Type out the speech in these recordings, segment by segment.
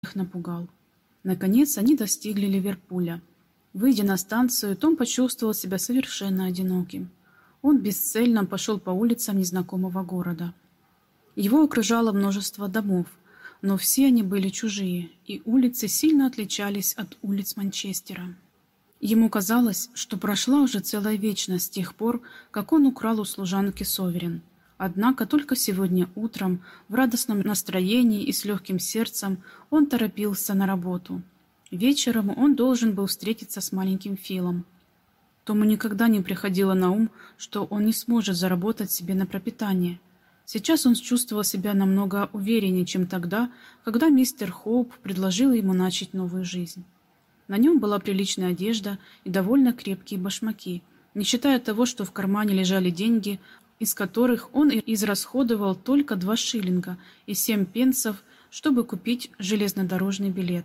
их напугал. Наконец они достигли Ливерпуля. Выйдя на станцию, Том почувствовал себя совершенно одиноким. Он бесцельно пошел по улицам незнакомого города. Его окружало множество домов, но все они были чужие, и улицы сильно отличались от улиц Манчестера. Ему казалось, что прошла уже целая вечность с тех пор, как он украл у служанки Соверен. Однако только сегодня утром, в радостном настроении и с легким сердцем, он торопился на работу. Вечером он должен был встретиться с маленьким Филом. Тому никогда не приходило на ум, что он не сможет заработать себе на пропитание. Сейчас он чувствовал себя намного увереннее, чем тогда, когда мистер Хоуп предложил ему начать новую жизнь. На нем была приличная одежда и довольно крепкие башмаки, не считая того, что в кармане лежали деньги, из которых он израсходовал только 2 шиллинга и 7 пенсов, чтобы купить железнодорожный билет.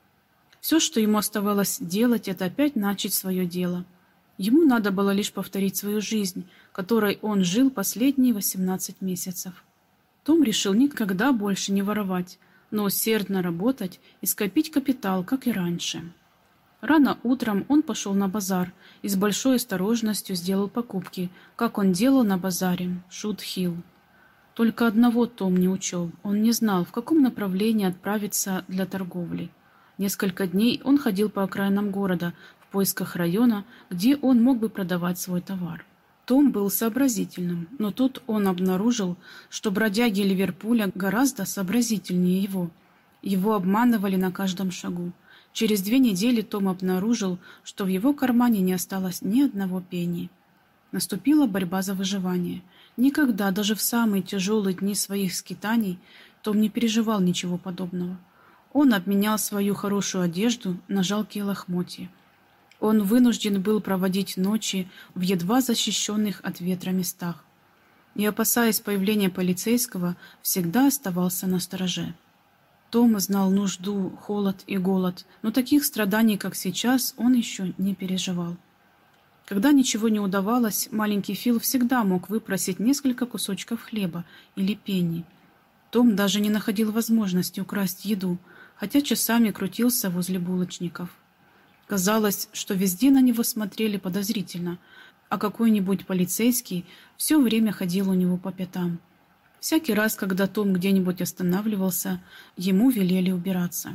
Все, что ему оставалось делать, это опять начать свое дело. Ему надо было лишь повторить свою жизнь, которой он жил последние 18 месяцев. Том решил никогда больше не воровать, но усердно работать и скопить капитал, как и раньше. Рано утром он пошел на базар и с большой осторожностью сделал покупки, как он делал на базаре Шут-Хилл. Только одного Том не учел. Он не знал, в каком направлении отправиться для торговли. Несколько дней он ходил по окраинам города в поисках района, где он мог бы продавать свой товар. Том был сообразительным, но тут он обнаружил, что бродяги Ливерпуля гораздо сообразительнее его. Его обманывали на каждом шагу. Через 2 недели Том обнаружил, что в его кармане не осталось ни одного пенни. Наступила борьба за выживание. Никогда, даже в самые тяжелые дни своих скитаний, Том не переживал ничего подобного. Он обменял свою хорошую одежду на жалкие лохмотья. Он вынужден был проводить ночи в едва защищенных от ветра местах. И, опасаясь появления полицейского, всегда оставался настороже. Том знал нужду, холод и голод, но таких страданий, как сейчас, он еще не переживал. Когда ничего не удавалось, маленький Фил всегда мог выпросить несколько кусочков хлеба или пенни. Том даже не находил возможности украсть еду, хотя часами крутился возле булочников. Казалось, что везде на него смотрели подозрительно, а какой-нибудь полицейский все время ходил у него по пятам. Всякий раз, когда Том где-нибудь останавливался, ему велели убираться.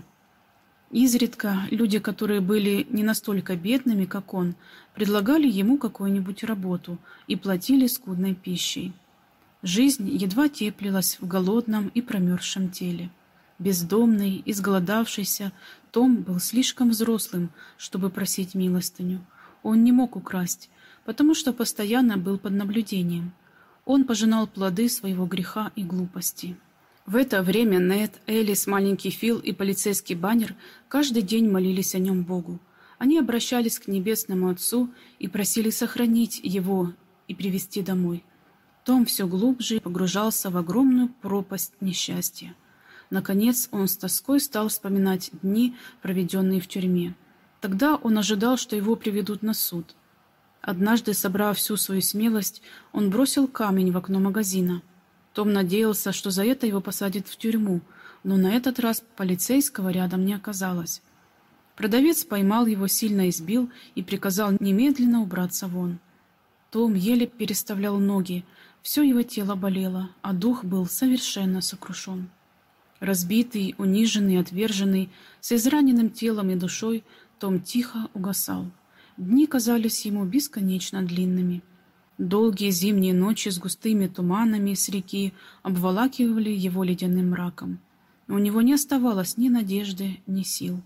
Изредка люди, которые были не настолько бедными, как он, предлагали ему какую-нибудь работу и платили скудной пищей. Жизнь едва теплилась в голодном и промерзшем теле. Бездомный, изголодавшийся, Том был слишком взрослым, чтобы просить милостыню. Он не мог украсть, потому что постоянно был под наблюдением. Он пожинал плоды своего греха и глупости. В это время Нед, Элис, маленький Фил и полицейский Баннер каждый день молились о нем Богу. Они обращались к Небесному Отцу и просили сохранить его и привести домой. Том все глубже погружался в огромную пропасть несчастья. Наконец он с тоской стал вспоминать дни, проведенные в тюрьме. Тогда он ожидал, что его приведут на суд. Однажды, собрав всю свою смелость, он бросил камень в окно магазина. Том надеялся, что за это его посадят в тюрьму, но на этот раз полицейского рядом не оказалось. Продавец поймал его, сильно избил и приказал немедленно убраться вон. Том еле переставлял ноги, все его тело болело, а дух был совершенно сокрушен. Разбитый, униженный, отверженный, с израненным телом и душой, Том тихо угасал. Дни казались ему бесконечно длинными. Долгие зимние ночи с густыми туманами с реки обволакивали его ледяным мраком. У него не оставалось ни надежды, ни сил.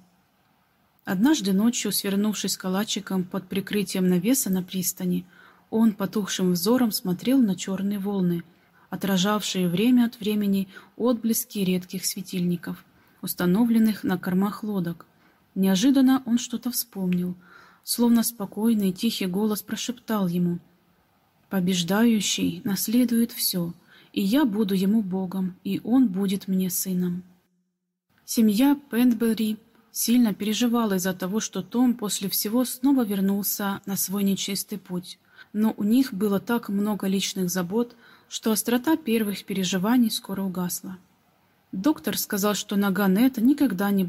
Однажды ночью, свернувшись калачиком под прикрытием навеса на пристани, он потухшим взором смотрел на черные волны, отражавшие время от времени отблески редких светильников, установленных на кормах лодок. Неожиданно он что-то вспомнил, словно спокойный тихий голос прошептал ему: «Побеждающий наследует все, и я буду ему Богом, и он будет мне сыном». Семья Пентбери сильно переживала из-за того, что Том после всего снова вернулся на свой нечистый путь, но у них было так много личных забот, что острота первых переживаний скоро угасла. Доктор сказал, что нога Нета никогда не